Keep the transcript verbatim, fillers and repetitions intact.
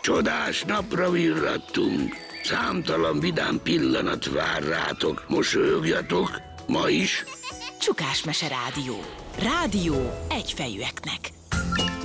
Csodás napra virrattunk. Számtalan vidám pillanat vár rátok. Mosolyogjatok, ma is. Csukás Mese Rádió. Rádió egyfejűeknek.